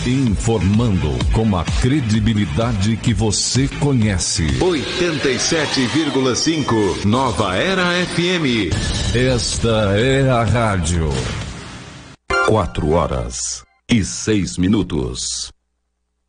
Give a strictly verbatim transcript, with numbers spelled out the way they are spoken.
Informando com a credibilidade que você conhece. oitenta e sete vírgula cinco Nova Era F M. Esta é a rádio. Quatro horas e seis minutos.